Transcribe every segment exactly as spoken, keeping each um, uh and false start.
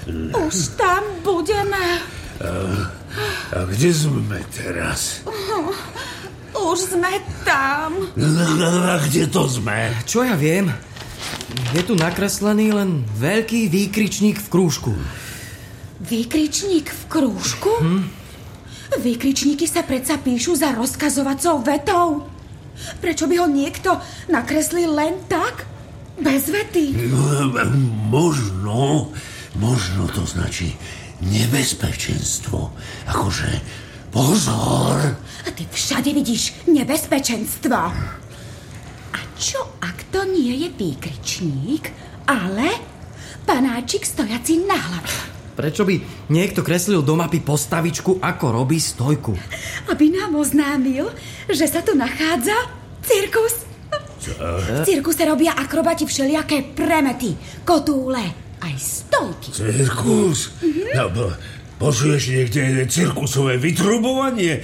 Už tam budeme. A, a kde sme teraz? Už sme tam. A kde to sme? Čo ja viem? Je tu nakreslený len veľký výkričník v krúžku. Výkričník v krúžku? Hm? Výkričníky sa predsa píšu za rozkazovacou vetou. Prečo by ho niekto nakreslil len tak? Bez vety? Možno, možno to značí nebezpečenstvo. Akože pozor. A ty všade vidíš nebezpečenstvo. A čo, ak to nie je výkričník, ale panáčik stojaci na hlave? Prečo by niekto kreslil do mapy postavičku, ako robí stojku? Aby nám oznámil, že sa tu nachádza cirkus. Čo? V cirkuse robia akrobati všelijaké premety, kotúle, aj stojky. Cirkus? Mm-hmm. No, po, počuješ niekde cirkusové vytrubovanie?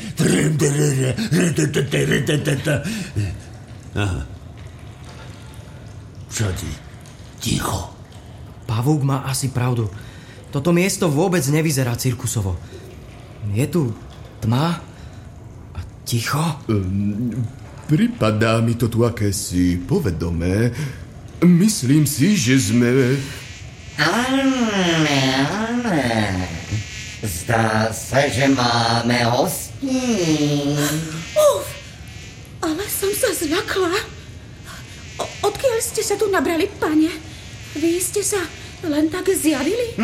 Aha. Čo ty? Ticho. Pavúk má asi pravdu. Toto miesto vôbec nevyzerá cirkusovo. Je tu tma a ticho. Um, pripadá mi to tu akési povedomé. Myslím si, že sme... Áne, áne. Zdá sa, že máme hostí. Uf, ale som sa zľakla. O- odkiaľ ste sa tu nabrali, pane? Vy ste sa len tak zjavili?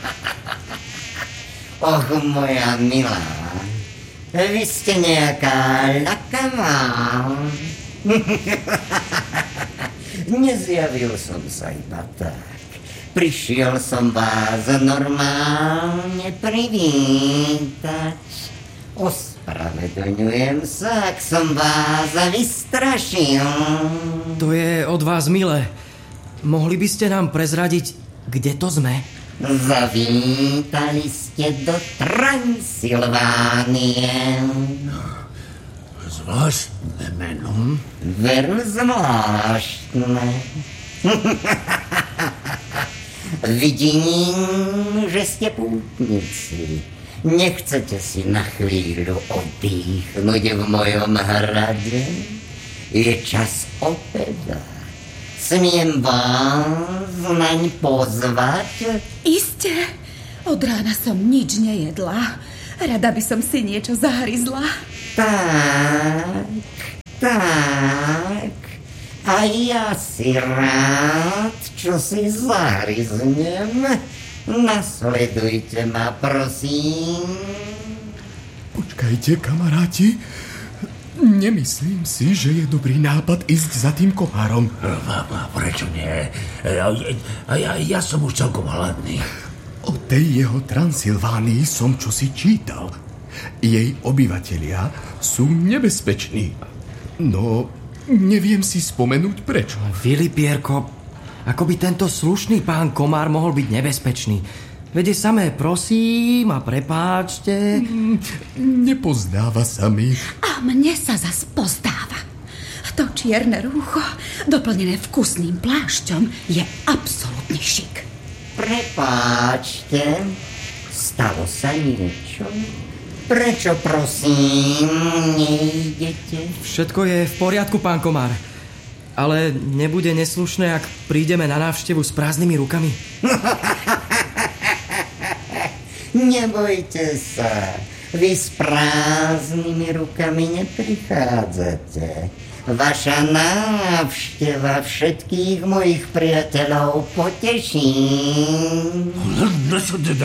Och, moja milá, vy ste nejaká ľakavá. Nezjavil som sa iba tak. Prišiel som vás normálne privítať. Ospravedlňujem sa, ak som vás vystrašil. To je od vás milé. Mohli by ste nám prezradiť, kde to sme? Zavítali ste do Transylvánie. Zvláštne meno. Hm? Veru zvláštne. Vidím, že ste pútnici. Nechcete si na chvíľu oddychnúť v mojom hrade? Je čas obeda. Smiem vás naň pozvať? Isté. Od rána som nič nejedla. Rada by som si niečo zahryzla. Tak, tak. A ja si rád, čo si zahryznem. Nasledujte ma, prosím. Počkajte, kamaráti. Nemyslím si, že je dobrý nápad ísť za tým komárom. A prečo nie? Ja, ja, ja som už celkom hladný. O tej jeho Transylvánii som čosi čítal. Jej obyvatelia sú nebezpeční. No, neviem si spomenúť prečo. Filipierko, ako by tento slušný pán komár mohol byť nebezpečný? Vede samé prosím a prepáčte. Nepozdáva sa mi. A mne sa zas pozdáva. To čierne rúcho, doplnené vkusným plášťom, je absolútny šik. Prepáčte, stalo sa niečo? Prečo, prosím, nejdete? Všetko je v poriadku, pán komár. Ale nebude neslušné, ak prídeme na návštevu s prázdnymi rukami? Nebojte sa, vy s prázdnymi rukami neprichádzate. Vaša návšteva všetkých mojich priateľov poteší. No čo teda?